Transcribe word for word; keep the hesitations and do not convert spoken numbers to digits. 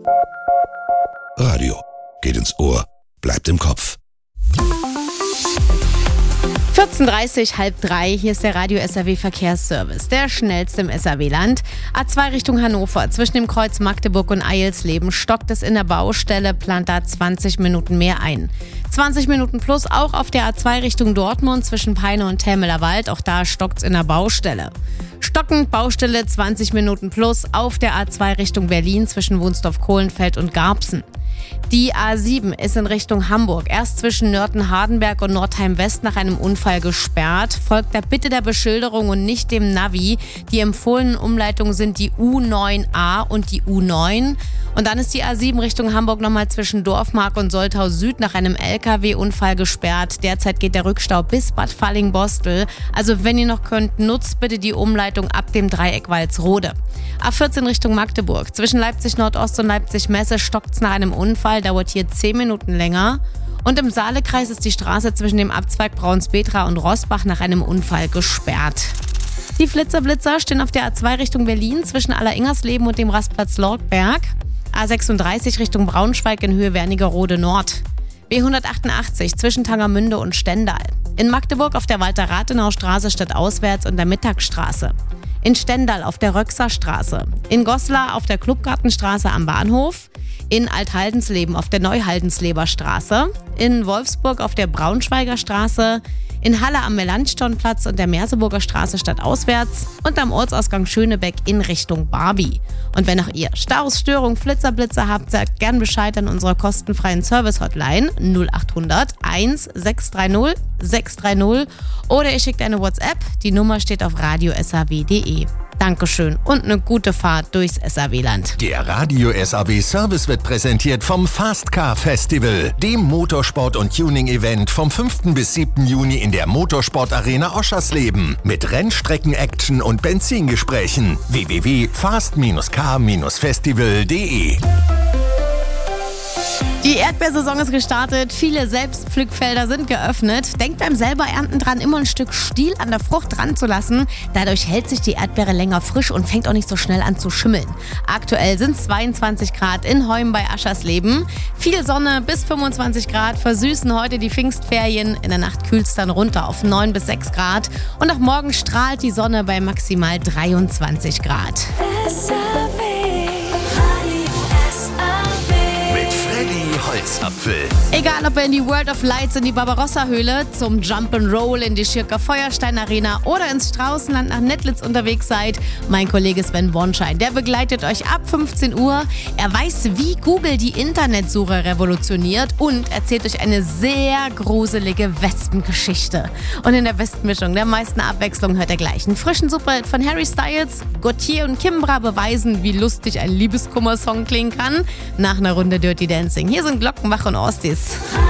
Radio geht ins Ohr, bleibt im Kopf. vierzehn Uhr dreißig, halb drei, hier ist der Radio S R W Verkehrsservice, der schnellste im S R W-Land. A zwei Richtung Hannover, zwischen dem Kreuz Magdeburg und Eilsleben stockt es in der Baustelle, plant da zwanzig Minuten mehr ein. zwanzig Minuten plus auch auf der A zwei Richtung Dortmund zwischen Peine und Tämeler Wald, auch da stockt es in der Baustelle. Stockend Baustelle zwanzig Minuten plus auf der A zwei Richtung Berlin zwischen Wunsdorf-Kohlenfeld und Garbsen. Die A sieben ist in Richtung Hamburg erst zwischen Nörten-Hardenberg und Nordheim-West nach einem Unfall gesperrt. Folgt der Bitte der Beschilderung und nicht dem Navi. Die empfohlenen Umleitungen sind die U neun A und die U neun. Und dann ist die A sieben Richtung Hamburg nochmal zwischen Dorfmark und Soltau Süd nach einem L K W-Unfall gesperrt. Derzeit geht der Rückstau bis Bad Falling-Bostel. Also wenn ihr noch könnt, nutzt bitte die Umleitung ab dem Dreieck Walsrode. A vierzehn Richtung Magdeburg. Zwischen Leipzig Nordost und Leipzig Messe stockt es nach einem Unfall, dauert hier zehn Minuten länger. Und im Saalekreis ist die Straße zwischen dem Abzweig Braunspetra und Rossbach nach einem Unfall gesperrt. Die Flitzer-Blitzer stehen auf der A zwei Richtung Berlin zwischen Alleringers-Leben und dem Rastplatz Lortberg. A sechsunddreißig Richtung Braunschweig in Höhe Wernigerode Nord. B hundertachtundachtzig zwischen Tangermünde und Stendal. In Magdeburg auf der Walter-Rathenau-Straße stadtauswärts und der Mittagsstraße. In Stendal auf der Röxerstraße. In Goslar auf der Klubgartenstraße am Bahnhof. In Althaldенsleben auf der Neuhaldensleber Straße. In Wolfsburg auf der Braunschweiger Straße. In Halle am Melanchthonplatz und der Merseburger Straße stadtauswärts und am Ortsausgang Schönebeck in Richtung Barbie. Und wenn auch ihr Staus, Störung, Flitzerblitzer habt, sagt gern Bescheid an unserer kostenfreien Service-Hotline null achthundert eins sechs drei null sechs drei null oder ihr schickt eine WhatsApp. Die Nummer steht auf radio s r w punkt d e. Dankeschön und eine gute Fahrt durchs S R W-Land. Der Radio S R W Service wird präsentiert vom Fast Car Festival, dem Motorsport- und Tuning-Event vom fünften bis siebten Juni in der Motorsport-Arena Oschersleben mit Rennstrecken-Action und Benzingesprächen. w w w punkt fast car festival punkt d e. Die Erdbeersaison ist gestartet, viele Selbstpflückfelder sind geöffnet. Denkt beim selber Ernten dran, immer ein Stück Stiel an der Frucht dran zu lassen. Dadurch hält sich die Erdbeere länger frisch und fängt auch nicht so schnell an zu schimmeln. Aktuell sind zweiundzwanzig Grad in Heum bei Aschersleben. Viel Sonne bis fünfundzwanzig Grad versüßen heute die Pfingstferien. In der Nacht kühlt es dann runter auf neun bis sechs Grad. Und auch morgen strahlt die Sonne bei maximal dreiundzwanzig Grad. Holzapfel. Egal ob ihr in die World of Lights in die Barbarossa-Höhle, zum Jump'n'Roll in die Schirker Feuerstein-Arena oder ins Straußenland nach Nettlitz unterwegs seid, mein Kollege Sven Bornschein, der begleitet euch ab fünfzehn Uhr. Er weiß, wie Google die Internetsuche revolutioniert und erzählt euch eine sehr gruselige Wespengeschichte. Und in der besten Mischung der meisten Abwechslung hört ihr gleich einen frischen Superhit von Harry Styles. Gautier und Kimbra beweisen, wie lustig ein Liebeskummer-Song klingen kann, nach einer Runde Dirty Dancing. Hier sind Glockenbach und Ostis.